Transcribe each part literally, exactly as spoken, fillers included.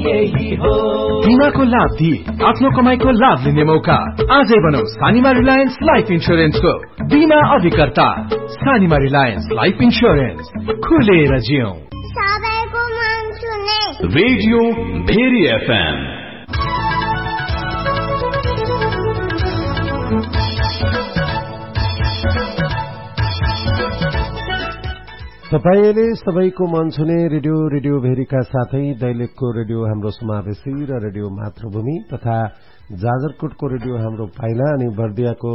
यही हो। बिमाको लाभ दिए आफ्नो कमाईको लाभ लिने मौका। आजै बनाऊ सानिमा रिलायन्स लाइफ इन्स्योरेन्सको बिमा अभिकर्ता। सानिमा रिलायन्स लाइफ इन्स्योरेन्स, खुलेर जियौं। सबैको मन सुने रेडियो भेरी एफएम। तपाईले सबैको मन छुने रेडियो रेडियो भेरीका साथै दैलेखको रेडियो हाम्रो समावेशी र रेडियो मातृभूमि तथा जाजरकोटको रेडियो हाम्रो पाइला अनि बर्दियाको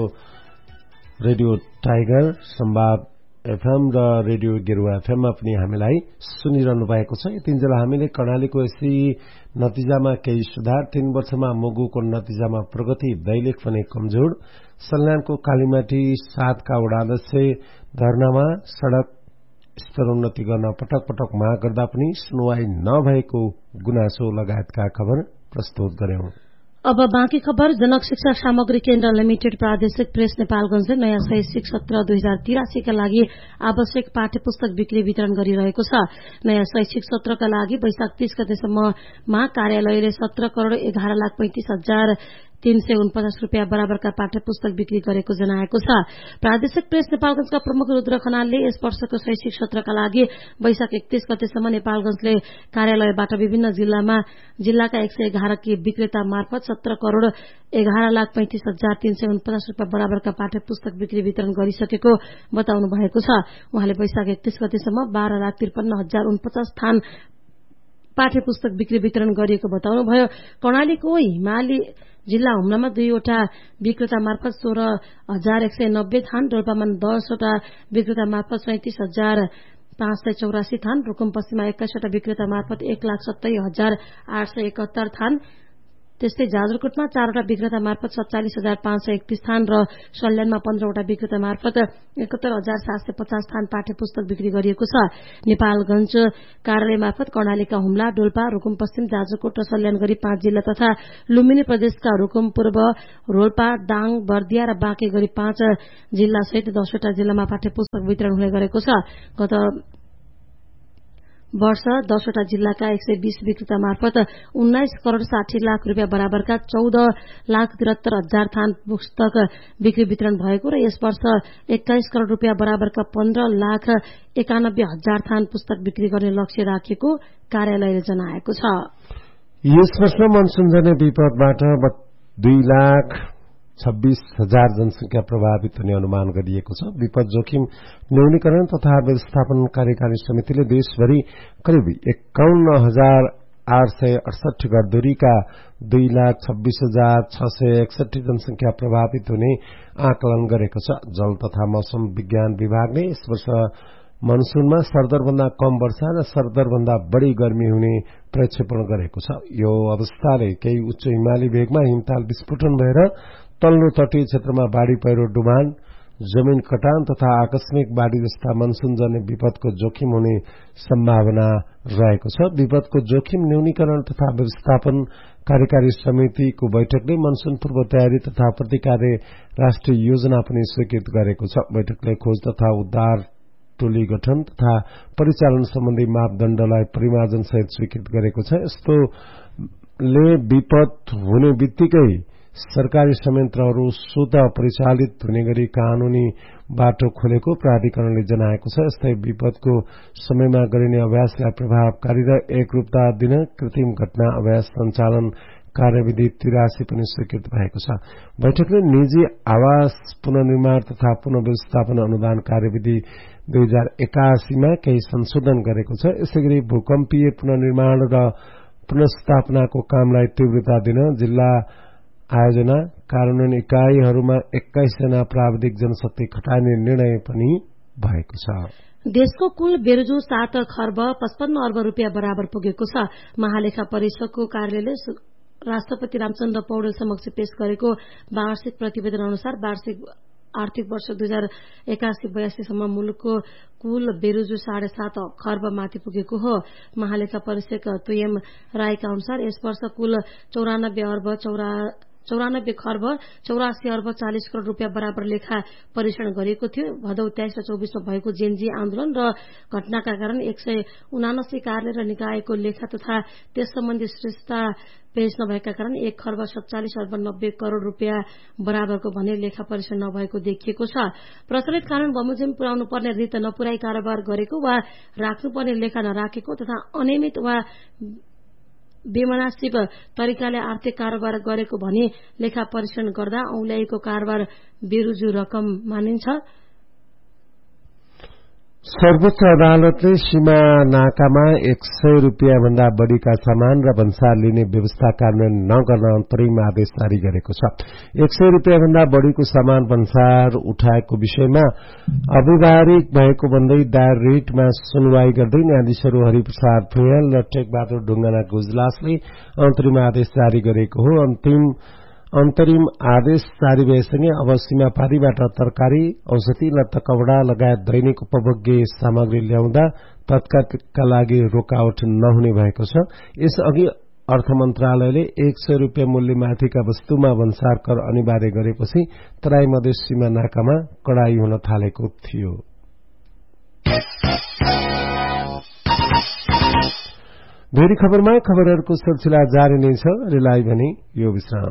रेडियो टाइगर संवाद एफएम र रेडियो गेरुवा एफएममा पनि हामीलाई सुनिरहनु भएको छ। यतिन्जेल हामीले कर्णालीको यसै नतिजामा केही सुधार, तीन वर्षमा मुगुको नतिजामा प्रगति, दैलेख भने कमजोर, सल्यानको कालीमाटी सातका वडाध्यक्ष धरनामा सड़क स्तरोन्नति गर्न पटक पटक माग गर्दा पनि सुनवाई नभएको गुनासो लगायतका खबर प्रस्तुत गर्यौं। अब बाँकी खबर। जनक शिक्षा सामग्री केन्द्र लिमिटेड प्रादेशिक प्रेस नेपालगंजले नयाँ शैक्षिक सत्र दुई हजार तिरासीका लागि आवश्यक पाठ्य पुस्तक बिक्री वितरण गरिरहेको छ। नयाँ शैक्षिक सत्रका लागि वैशाख तीस गतेसम्ममा कार्यालयले सत्र करोड़ एघार लाख पैंतिस हजार तीन सय उनपचास रूपियाँ बराबरका पाठ्य पुस्तक बिक्री गरेको जनाएको छ। प्रादेशिक प्रेस नेपालगंजका प्रमुख रुद्र खनालले यस वर्षको शैक्षिक सत्रका लागि वैशाख एकतीस गतेसम्म नेपालगंजले कार्यालयबाट विभिन्न जिल्लामा जिल्लाका एक सय एघार विक्रेता मार्फत सत्र करोड़ एघार लाख पैंतिस हजार तीन सय उनपचास रूपियाँ बराबरका पाठ्य पुस्तक बिक्री वितरण गरिसकेको बताउनु भएको छ। उहाँले वैशाख एकतीस गतेसम्म बाह्र लाख त्रिपन्न हजार उनपचास थान पाठ्य पुस्तक बिक्री वितरण गरिएको बताउनुभयो। कर्णालीको हिमाली जिल्ला हुम्लामा दुईवटा विक्रेता मार्फत सोह्र हजार एक सय नब्बे थान, डोल्पामा दसवटा विक्रेता मार्फत सैंतिस हजार पाँच सय चौरासी थान, रुकुम पश्चिममा एक्काइसवटा विक्रेता मार्फत एक लाख सत्तरी हजार आठ सय एकहत्तर थान, त्यस्तै जाजरकोटमा चारवटा विक्रेता मार्फत सत्तालिस हजार पाँच सय एकतीस थान र सल्यानमा पन्ध्रवटा विक्रेता मार्फत एकहत्तर हजार सात सय पचास थान पाठ्य पुस्तक बिक्री गरिएको छ। नेपालगंज कार्यालय मार्फत कर्णालीका हुम्ला, डोल्पा, रुकुम पश्चिम, जाजरकोट र सल्यान गरी पाँच जिल्ला तथा लुम्बिनी प्रदेशका रुकुम पूर्व, रोल्पा, दाङ, बर्दिया र बाँके गरी पाँच जिल्ला सहित दसवटा जिल्लामा पाठ्य पुस्तक वितरण हुने गरेको छ। गत वर्ष दसवटा जिल्लाका एक सय बीस विक्रेता मार्फत उन्नाइस करोड़ साठी लाख रूपियाँ बराबरका चौध लाख तिहत्तर हजार थान पुस्तक बिक्री वितरण भएको र यस वर्ष एक्काइस करोड़ रूपियाँ बराबरका पन्ध्र लाख एकानब्बे हजार थान पुस्तक बिक्री गर्ने लक्ष्य राखेको कार्यालयले जनाएको छ। यस वर्ष मनसुन जन्य विपदबाट दुई लाख छब्बीस हजार जनसंख्या प्रभावित हुने अनुमान गरिएको छ। विपद जोखिम न्यूनीकरण तथा व्यवस्थापन कार्यकारी समितिले देशभरि करिब एकाउन्न हजार आठ सय अडसठी घरधुरीका दुई लाख छब्बीस हजार छ सय एकसठी जनसंख्या प्रभावित हुने आकलन गरेको छ। जल तथा मौसम विज्ञान विभागले यस वर्ष मनसुनमा सरदरभन्दा कम वर्षा र सरदरभन्दा बढ़ी गर्मी हुने प्रक्षेपण गरेको छ। यो अवस्थाले केही उच्च हिमाली भेगमा हिमताल विस्फोटन भएर तल्लो तटीय क्षेत्रमा बाढ़ी पहिरो, डुबान, जमीन कटान तथा आकस्मिक बाढ़ी जस्ता मनसुनजन्य विपदको जोखिम हुने सम्भावना रहेको छ। विपदको जोखिम न्यूनीकरण तथा व्यवस्थापन कार्यकारी समितिको बैठकले मनसुन पूर्व तयारी तथा प्रतिकार्य राष्ट्रिय योजना पनि स्वीकृत गरेको छ। बैठकले खोज तथा उद्धार टोली गठन तथा परिचालन सम्बन्धी मापदण्डलाई परिमार्जन सहित स्वीकृत गरेको छ। यस्तोले विपद हुने बित्तिकै सरकारी संयन्त्रहरू स्वतः परिचालित हुने गरी कानूनी बाटो खोलेको प्राधिकरणले जनाएको छ। यस्तै विपदको समयमा गरिने अभ्यासलाई प्रभावकारी र एकरूपता दिन कृत्रिम घटना अभ्यास सञ्चालन कार्यविधि तिरासी पनि स्वीकृत भएको छ। बैठकले निजी आवास पुनर्निर्माण तथा पुनः व्यवस्थापन अनुदान कार्यविधि दुई हजार एकासीमा केही संशोधन गरेको छ। यसैगरी भूकम्पीय पुनर्निर्माण र पुनर्स्थापनाको कामलाई तीव्रता दिन जिल्ला आयोजना कार्यान्वयन इकाईहरूमा एक्काइस जना प्राविधिक जनशक्ति खटाइने निर्णय पनि भएको छ। देशको कुल बेरोजु सात खर्ब पचपन्न अर्ब रूपियाँ बराबर पुगेको छ। महालेखा परिषदको कार्यालयले राष्ट्रपति रामचन्द्र पौडेल समक्ष पेश गरेको वार्षिक प्रतिवेदन अनुसार वार्षिक आर्थिक वर्ष दुई हजार एकासी बयासीसम्म मुलुकको कुल बेरोजु साढे सात खर्ब माथि पुगेको हो। महालेखा परिषद तुयम रायका अनुसार यस वर्ष कुल चौरानब्बे अर्ब चौरा चौरानब्बे खर्ब चौरासी अर्ब चालिस करोड़ रूपियाँ बराबर लेखा परीक्षण गरिएको थियो। भदौ तेइस र चौबिसमा भएको जेनजी आन्दोलन र घटनाका कारण एक सय उनासी कार्य र निकायको लेखा तथा त्यस सम्बन्धी श्रेष्ठता पेश नभएका कारण एक खर्ब सत्तालिस अर्ब नब्बे करोड़ रूपियाँ बराबरको भने लेखा परीक्षण नभएको देखिएको छ। प्रचलित कानून बमोजिम पुर्याउनु पर्ने रीत नपुर्याई कारोबार गरेको वा राख्नुपर्ने लेखा नराखेको तथा अनियमित वा बेमनासिब तरिकाले आर्थिक कारोबार गरेको भनी लेखा परीक्षण गर्दा औल्याएको कारोबार बेरुजु रकम मानिन्छ। सर्वोच्च अदालतले सीमा नाकामा एक सय रूपियाँ भन्दा बढ़ीका सामान र भन्सार लिने व्यवस्था कार्यान्वयन नगर्न अन्तरिम आदेश जारी गरेको छ। एक सय रूपियाँ भन्दा बढ़ीको सामान भन्सार उठाएको विषयमा अव्यावहारिक भएको भन्दै दायर रिटमा सुनवाई गर्दै न्यायाधीशहरू हरिप्रसाद फुयाल र टेकबहादुर ढुङ्गानाको इजलासले अन्तरिम आदेश जारी गरेको हो। अन्तिम अन्तरिम आदेश जारी भएसँगै अब सीमापारीबाट तरकारी, औषधि, लत्ता कपड़ा लगायत दैनिक उपभोग्य सामग्री ल्याउँदा तत्कालका लागि रोकावट नहुने भएको छ। यसअघि अर्थ मन्त्रालयले एक सय रूपियाँ मूल्यमाथिका वस्तुमा भन्सार कर अनिवार्य गरेपछि तराई मधेस सीमा नाकामा कडाई हुन थालेको थियो। भेरी खबरमा खबरहरूको सिलसिला जारी नै छ। रिलाई भने यो विश्राम।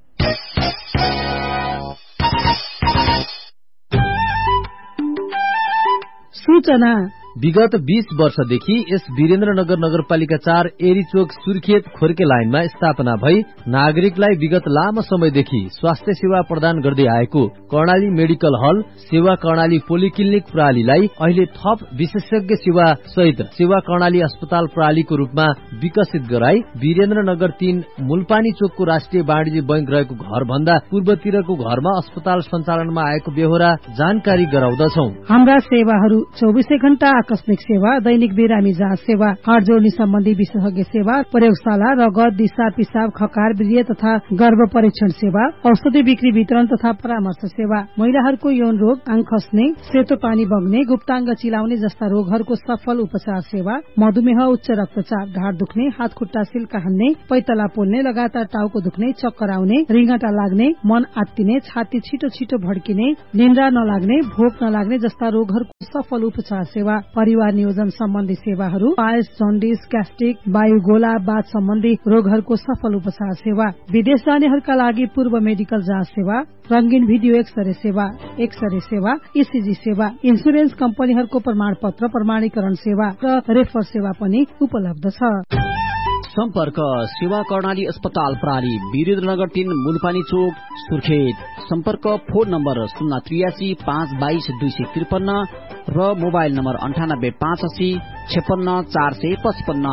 सूचना विगत बीस वर्षदेखि यस वीरेन्द्रनगर नगरपालिका चार एरीचोक सुर्खेत खोर्के लाइनमा स्थापना भई नागरिकलाई विगत लामो समयदेखि स्वास्थ्य सेवा प्रदान गर्दै आएको कर्णाली मेडिकल हल सेवा कर्णाली पोलिक्लिनिक प्रणालीलाई अहिले थप विशेषज्ञ सेवा सहित सेवा कर्णाली अस्पताल प्रणालीको रूपमा विकसित गराई वीरेन्द्रनगर तीन मूलपानी चोकको राष्ट्रिय वाणिज्य बैंक रहेको घर भन्दा पूर्वतिरको घरमा अस्पताल सञ्चालनमा आएको बेहोरा जानकारी गराउँदछौ। हाम्रा सेवाहरू चौबीसै घण्टा आकस्मिक सेवा, दैनिक बिरामी जाँच सेवा, हाड जोड्ने सम्बन्धी विशेषज्ञ सेवा, प्रयोगशाला, रगत, दिशा पिसाब, खकार, वीर्य तथा गर्भ परीक्षण सेवा, औषधि बिक्री वितरण तथा परामर्श सेवा, महिलाहरूको यौन रोग, आँख खस्ने, सेतो पानी बग्ने, गुप्ताङ्ग चिलाउने जस्ता रोगहरूको सफल उपचार सेवा, मधुमेह, उच्च रक्तचाप, ढाड दुख्ने, हात खुट्टा सिल्का हान्ने, पैतला पोल्ने, लगातार टाउको दुख्ने, चक्कर आउने, रिङ्गटा लाग्ने, मन आत्तिने, छाती छिटो छिटो भड्किने, निन्द्रा नलाग्ने, भोक नलाग्ने जस्ता रोगहरूको सफल उपचार सेवा, परिवार नियोजन सम्बन्धी सेवाहरू, पायस, जन्डिस, ग्यास्ट्रिक, वायुगोला, बाथ सम्बन्धी रोगहरूको सफल उपचार सेवा, विदेश जानेहरूका लागि पूर्व मेडिकल जाँच सेवा, रंगीन भिडियो एक्सरे सेवा, एक्सरे सेवा, ईसीजी सेवा, इन्सुरेन्स कम्पनीहरूको प्रमाण पत्र प्रमाणीकरण सेवा र रेफर सेवा पनि उपलब्ध छ। सम्पर्क सेवा कर्णाली अस्पताल प्रणाली वीरेन्द्रनगर तीन मूलपानी चोक सुर्खेत। सम्पर्क फोन नम्बर शून्य त्रियासी पाँच बाइस दुई सय त्रिपन्न र मोबाइल नम्बर अन्ठानब्बे पाँच असी छेपन्न चार सय पचपन्न।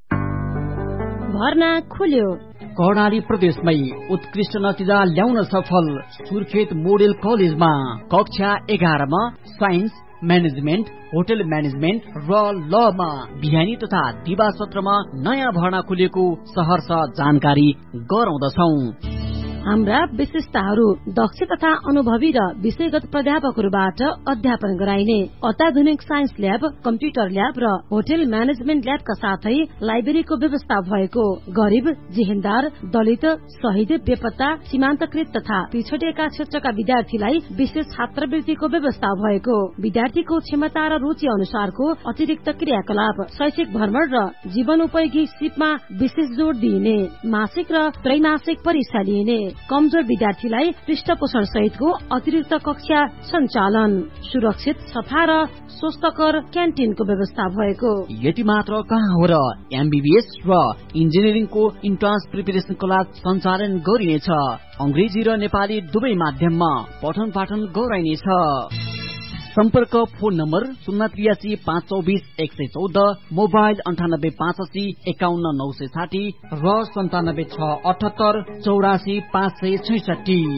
भर्ना खुल्यो। कर्णाली प्रदेशमै उत्कृष्ट नतिजा ल्याउन सफल सुर्खेत मोडेल कलेजमा कक्षा एघारमा साइन्स, म्यानेजमेन्ट, होटल म्यानेजमेन्ट र लमा बिहानी तथा दिवा सत्रमा नयाँ भर्ना खुलेको सहर्ष जानकारी गराउँदछौ। हाम्रा विशेषताहरू दक्ष तथा अनुभवी र विषयगत प्राध्यापकहरूबाट अध्यापन गराइने अत्याधुनिक साइन्स ल्याब, कम्प्युटर ल्याब र होटल म्यानेजमेन्ट ल्याबका साथै लाइब्रेरीको व्यवस्था भएको, गरिब, जेहेन्दार, दलित, शहीद, बेपत्ता, सीमान्तकृत तथा पिछडिएका क्षेत्रका विद्यार्थीलाई विशेष छात्रवृत्तिको व्यवस्था भएको, विद्यार्थीको क्षमता र रुचि अनुसारको अतिरिक्त क्रियाकलाप, शैक्षिक भ्रमण र जीवनोपयोगी सिपमा विशेष जोड़ दिइने, मासिक र त्रैमासिक परीक्षा लिइने, कमजोर विद्यार्थीलाई पृष्ठपोषण सहितको अतिरिक्त कक्षा सञ्चालन, सुरक्षित, सफा र स्वस्थकर क्यान्टिनको व्यवस्था भएको। यति मात्र कहाँ हो र एमबीबीएस र इन्जिनियरिङको इन्ट्रान्स प्रिपरेसन क्लास सञ्चालन गरिनेछ। अंग्रेजी र नेपाली दुवै माध्यममा पठन पाठन गराइनेछ। सम्पर्क फोन नम्बर शून्य त्रियासी पाँच चौबिस एक सय चौध, मोबाइल अन्ठानब्बे पाँच असी एकाउन्न नौ सय साठी र सन्तानब्बे छ अठहत्तर चौरासी पाँच सय छैसठी।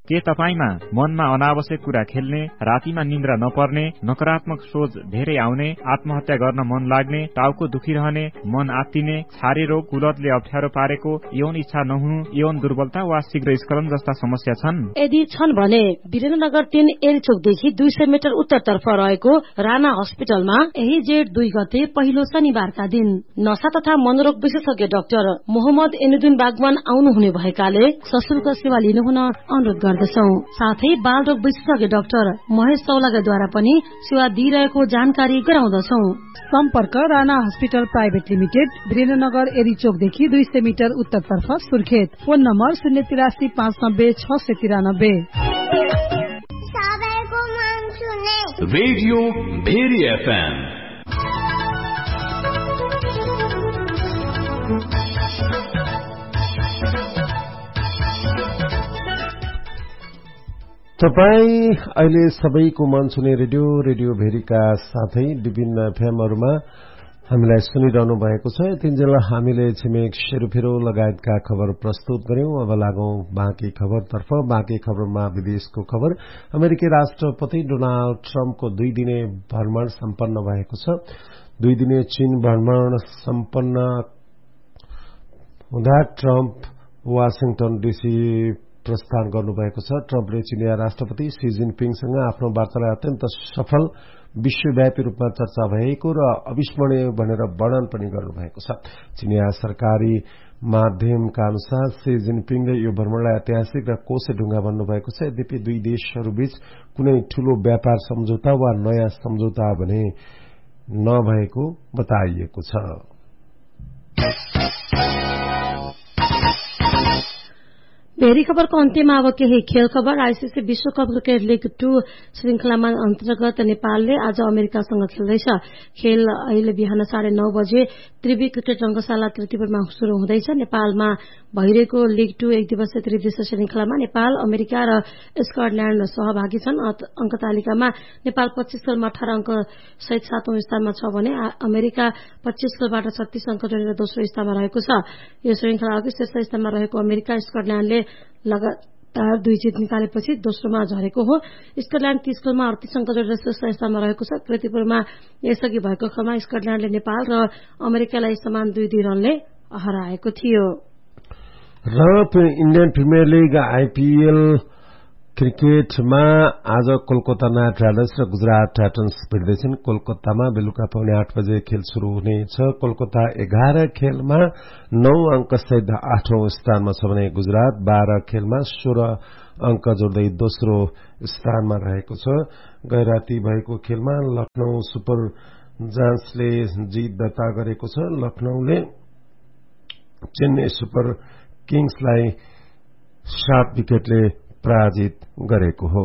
के तपाईमा मनमा अनावश्यक कुरा खेल्ने, रातिमा निन्द्रा नपर्ने, नकारात्मक सोच धेरै आउने, आत्महत्या गर्न मन लाग्ने, टाउको दुखिरहने, मन आत्तिने, छारे रोग, कुलतले अप्ठ्यारो पारेको, यौन इच्छा नहुनु, यौन दुर्बलता वा शीघ्र स्खलन जस्ता समस्या छन्? यदि छन् भने वीरेन्द्रनगर तीन एरिचोकदेखि दुई सय मिटर उत्तरतर्फ रहेको राणा हस्पिटलमा यही जेठ दुई गते पहिलो शनिबारका दिन नशा तथा मनोरोग विशेषज्ञ डाक्टर मोहम्मद एनुद्दिन बागवान आउनुहुने भएकाले सशुल्क सेवा लिनु हुन अनुरोध गर्दछौ। साथै बाल रोग विशेषज्ञ डाक्टर महेश सौलागाद्वारा पनि सेवा दिइरहेको जानकारी गराउँदछौ। सम्पर्क Rana hospital private limited, Birendranagar एरिचोकदेखि दुई सय मिटर उत्तरतर्फ सुर्खेत। फोन नम्बर शून्य तिरासी पाँच नब्बे छ सय तिरानब्बे। Radio very FM. तपाई अहिले सबैको मन छुने रेडियो रेडियो भेरीका साथै विभिन्न एफएमहरुमा हामीलाई सुनिरहनु भएको छ। यतिन्जेल हामीले छिमेक सेरोफेरो लगायतका खबर प्रस्तुत गर्यौं। अब लागौं बाँकी खबरतर्फ। बाँकी खबरमा विदेशको खबर। अमेरिकी राष्ट्रपति डोनाल्ड ट्रम्पको दुई दिने भ्रमण सम्पन्न भएको छ। दुई दिने चीन भ्रमण सम्पन्न हुँदा ट्रम्प वाशिंगटन डीसी प्रस्थान गर्नुभएको छ। ट्रम्पले चिनिया राष्ट्रपति सी जिनपिङसँग आफ्नो वार्तालाई अत्यन्त सफल, विश्वव्यापी रूपमा चर्चा भएको र अविस्मरणीय भनेर वर्णन पनि गर्नुभएको छ। चिनिया सरकारी माध्यमका अनुसार सी जिनपिङले यो भ्रमणलाई ऐतिहासिक र कोसे ढुङ्गा भन्नुभएको छ। यद्यपि दुई देशहरूबीच कुनै ठूलो व्यापार सम्झौता वा नयाँ सम्झौता भने नभएको बताइएको छ। भेरी खबरको अन्त्यमा अब केही खेल खबर। आईसीसी विश्वकप क्रिकेट लीग टू श्रृंखलामा अन्तर्गत नेपालले आज अमेरिकासँग खेल्दैछ। खेल अहिले बिहान साढे नौ बजे त्रिवी क्रिकेट रंगशाला त्रिपुरमा शुरू हुँदैछ। नेपालमा भइरहेको लीग टू एक दिवसीय त्रिदिवसीय श्रृंखलामा नेपाल, अमेरिका र स्कटल्याण्ड सहभागी छन्। अंक तालिकामा नेपाल पच्चीस खेलमा अठार अंक सहित सातौं स्थानमा छ भने अमेरिका पच्चीस खेलबाट छत्तीस अंक जोडेर दोस्रो स्थानमा रहेको छ। यो श्रृंखला अघि शीर्ष स्थानमा रहेको अमेरिका स्कटल्याण्डले लगातार दुई जित निकालेपछि दोस्रोमा झरेको हो। स्कटल्याण्ड तीस खेलमा अडतीस अंक जोडेर शीर्ष स्थानमा रहेको छ। कृतिपुरमा यसअघि भएको खेलमा स्कटल्याण्डले नेपाल र अमेरिकालाई समान दुई दुई रनले हराएको थियो। र इन्डियन प्रिमियर लीग आईपीएल क्रिकेटमा आज कोलकाता नाइट राइडर्स र गुजरात टाइटन्स भिड्दैछन्। कोलकातामा बेलुका पाउने आठ बजे खेल शुरू हुनेछ। कोलकाता एघार खेलमा नौ अंक सहित आठौं स्थानमा छ भने गुजरात बाह्र खेलमा सोह्र अंक जोड्दै दोस्रो स्थानमा रहेको छ। गैराती भएको खेलमा लखनऊ सुपर जायन्ट्सले जित दर्ता गरेको छ। लखनऊले चेन्नई सुपर किङ्सलाई सात विकेटले पराजित गरेको हो।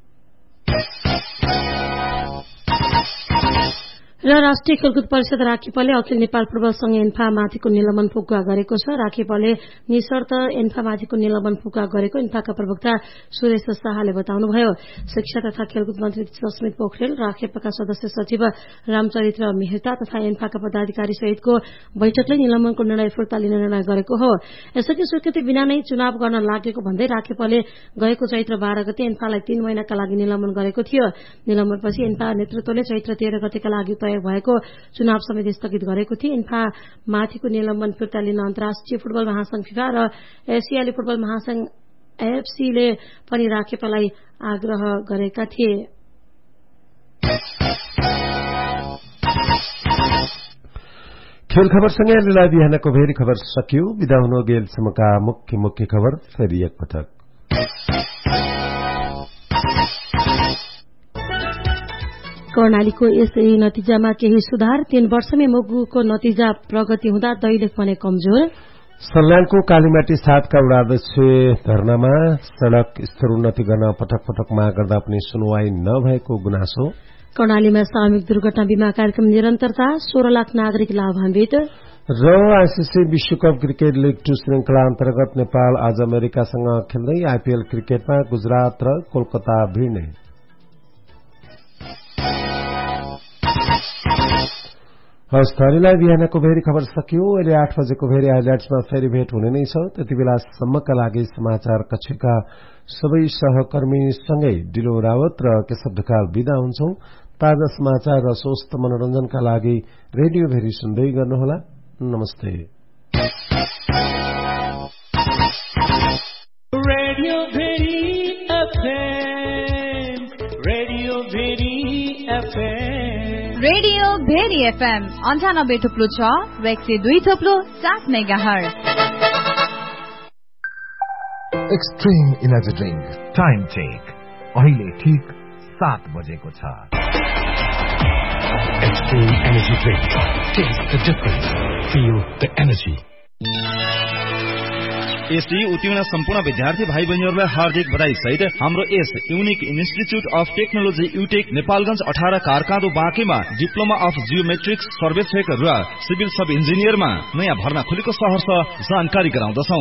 र राष्ट्रिय खेलकुद परिषद राखेपाले अखिल नेपाल फुटबल संघ एन्फा माथिको निलम्बन फुकुवा गरेको छ। राखेपाले निशर्त एन्फा माथिको निलम्बन फुकुवा गरेको एन्फाका प्रवक्ता सुरेश शाहले बताउनुभयो। शिक्षा तथा खेलकुद मन्त्री सस्मित पोखरेल, राखेपाका सदस्य सचिव रामचरित्र मेहता तथा एन्फाका पदाधिकारी सहितको बैठकले निलम्बनको निर्णय फिर्ता लिने निर्णय गरेको हो। यसअघि स्वीकृति बिना नै चुनाव गर्न लागेको भन्दै राखेपाले गएको चैत्र बाह्र गते एन्फालाई तीन महिनाका लागि निलम्बन गरेको थियो। निलम्बनपछि एन्फा नेतृत्वले चैत्र तेह्र गतेका लागि तय भएको चुनाव समिति स्थगित गरेको थियो। इन्फा माथिको निलम्बन फिर्ता लिन अन्तर्राष्ट्रिय फुटबल महासंघ फिफा र एसियाली फुटबल महासंघ एएफसीले पनि राखेपालाई आग्रह गरेका थिए। खेल खबरसँगै अहिलेलाई बिहानको भेरी खबर सकियो। बिदा हुनु गेलसम्मका मुख्य मुख्य खबर फेरि एकपटक। कर्णालीको यसै नतिजामा केही सुधार। तीन वर्षमै मुगुको नतिजा प्रगति हुँदा दैलेख भने कमजोर। सल्यानको कालीमाटी सातका वडाध्यक्ष धरनामा सड़क स्तर उन्नति गर्न पटक पटक माग गर्दा पनि सुनवाई नभएको गुनासो। कर्णालीमा सामूहिक दुर्घटना बीमा कार्यक्रम निरन्तरता, सोह्र लाख नागरिक लाभान्वित। र आईसीसी विश्वकप क्रिकेट लीग टू श्रृंखला अन्तर्गत नेपाल आज अमेरिकासँग खेल्दै आईपीएल क्रिकेटमा गुजरात र कोलकाता भिड्ने। हवस् धनीलाई बिहानको भेरी खबर सकियो। अहिले आठ बजेको भेरी हाइलाइट्समा फेरि भेट हुने नै छ। त्यति बेलासम्मका लागि समाचार कक्षका सबै सहकर्मीसँगै डिलो रावत र केशव ढकाल बिदा हुन्छौं। ताजा समाचार र स्वस्थ मनोरञ्जनका लागि रेडियो भेरी सुन्दै गर्नुहोला। नमस्ते। Radio very FM, radio very FM, radio very FM अन्ठानब्बे थुप्लो छ र एक सय दुई थुप्लो सात megahertz. Extreme energy drink time check अहिले ठिक सात बजेको छ। Extreme energy drink, test the difference, feel the energy. एसई उत्तीर्ण सम्पूर्ण विद्यार्थी भाइ बहिनीहरूलाई हार्दिक बधाई सहित हाम्रो यस unique institute of technology युटेक Nepalgunj अठारह कारकाँदो बाँकेमा डिप्लोमा अफ जियोमेट्रिक्स सर्वेक्षक र सिभिल सब इन्जिनियरमा नयाँ भर्ना खुलेको सहर्ष जानकारी गराउँदछौं।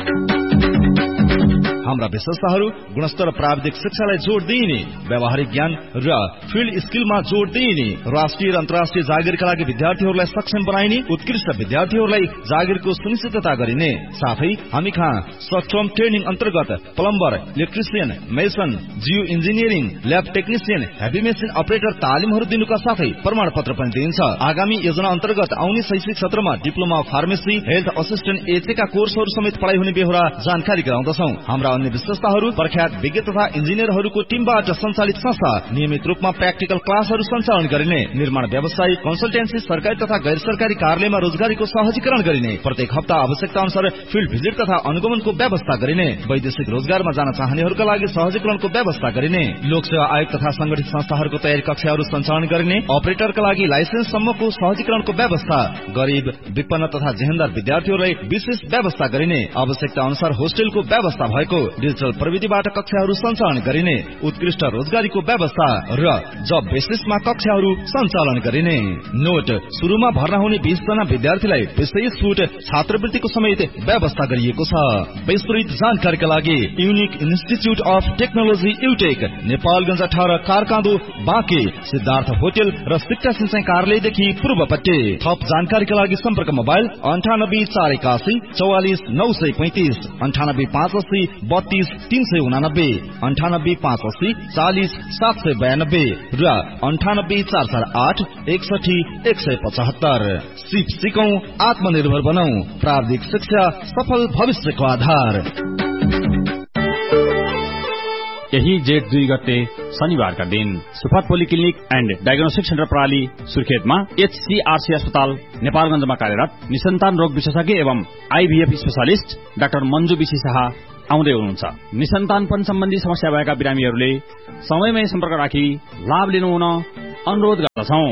हाम्रा विशेषताहरू गुणस्तर प्राविधिक शिक्षालाई जोड़ दिइने, व्यावहारिक ज्ञान र फिल्ड स्किलमा जोड़ दिइने, राष्ट्रिय र अन्तर्राष्ट्रिय जागिरका लागि विद्यार्थीहरूलाई सक्षम बनाइने, उत्कृष्ट विद्यार्थीहरूलाई जागिरको सुनिश्चितता गरिने साथै हामी कहाँ सर्ट टर्म ट्रेनिङ अन्तर्गत plumber, electrician, mason, Jio engineering, lab technician, heavy machine operator तालिमहरू दिनुका साथै प्रमाण पत्र पनि दिइन्छ। आगामी योजना अन्तर्गत आउने शैक्षिक सत्रमा diploma of pharmacy, health assistant एचएका कोर्सहरू समेत पढाइ हुने बेहोरा जानकारी गराउँदछौं। हाम्रा अन्य विशेषताहरू प्रख्यात विज्ञ तथा इन्जिनियरहरूको टिमबाट सञ्चालित संस्था, नियमित रूपमा प्र्याक्टिकल क्लासहरू सञ्चालन गरिने, निर्माण व्यवसाय, कन्सल्टेन्सी, सरकारी तथा गैर सरकारी कार्यालयमा रोजगारीको सहजीकरण गरिने, प्रत्येक हप्ता आवश्यकता अनुसार फिल्ड भिजिट तथा अनुगमनको व्यवस्था गरिने, वैदेशिक रोजगारमा जान चाहनेहरूका लागि सहजीकरणको व्यवस्था गरिने, लोकसेवा आयोग तथा संगठित संस्थाहरूको तयारी कक्षाहरू सञ्चालन गरिने, अपरेटरका लागि लाइसेन्स सम्मको सहजीकरणको व्यवस्था, गरीब, विपन्न तथा जेहेन्दार विद्यार्थीहरूलाई विशेष व्यवस्था गरिने, आवश्यकता अनुसार होस्टेलको व्यवस्था भएको, डिजिटल प्रविधिबाट कक्षाहरू सञ्चालन गरिने, उत्कृष्ट रोजगारीको व्यवस्था र जब बेसिसमा कक्षाहरू सञ्चालन गरिने। नोट, सुरुमा भर्ना हुने बीस जना विद्यार्थीलाई विशेष छुट छात्रवृत्तिको समेत व्यवस्था गरिएको छ। विस्तृत जानकारीका लागि unique institute of technology युटेक, Nepalgunj अठारह कारकाँदो बाँके, सिद्धार्थ होटल र शिक्षा सिंचाइ कार्यालयदेखि पूर्वपट्टि। थप जानकारीका लागि सम्पर्क मोबाइल अन्ठानब्बे चार एकासी चौवालिस नौ सय पैंतिस, अन्ठानब्बे पाँच अस्सी बत्तीस तीन सय उनानब्बे, अन्ठानब्बे पाँच अस्सी चालिस सात सय बयानब्बे र अन्ठानब्बे चार चार आठ एकसठी एक सय पचहत्तर। सिप सिकौं, आत्मनिर्भर बनौं, प्राविधिक शिक्षा सफल भविष्यको आधार। यही जेठ दुई गते शनिबारका दिन सुफात पोलिक्लिनिक एण्ड डायग्नोस्टिक सेन्टर प्रणाली सुर्खेतमा एचसीआरसी अस्पताल नेपालगञ्जमा कार्यरत निसन्तान रोग विशेषज्ञ एवं आईभीएफ specialist doctor Manju BC Shah आउँदै हुनुहुन्छ। निसन्तानपन सम्बन्धी समस्या भएका बिरामीहरूले समयमै सम्पर्क राखी लाभ लिनु हुन अनुरोध गर्दछौं।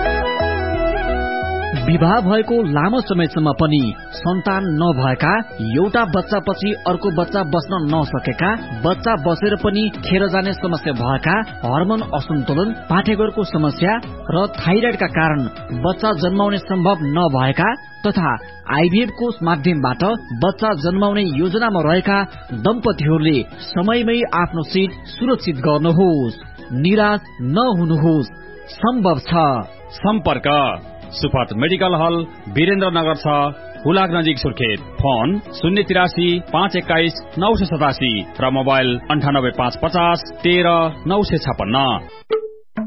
विवाह भएको लामो समयसम्म पनि सन्तान नभएका, एउटा बच्चापछि अर्को बच्चा बस्न नसकेका, बच्चा बसेर पनि खेर जाने समस्या भएका, हर्मोन असन्तुलन, पाठेघरको समस्या र थाइराइडका कारण बच्चा जन्माउने सम्भव नभएका तथा आईभीएफ को माध्यमबाट बच्चा जन्माउने योजनामा रहेका दम्पतिहरूले समयमै आफ्नो सीट सुरक्षित गर्नुहोस्। निराश नहुनुहोस्, सम्भव छ। सम्पर्क सुफात मेडिकल हल, वीरेन्द्रनगर छ, हुलाक नजिक सुर्खेत। फोन शून्य तिरासी पाँच एक्काइस नौ सय सतासी र मोबाइल अन्ठानब्बे पाँच पचास तेह्र नौ सय छपन्न।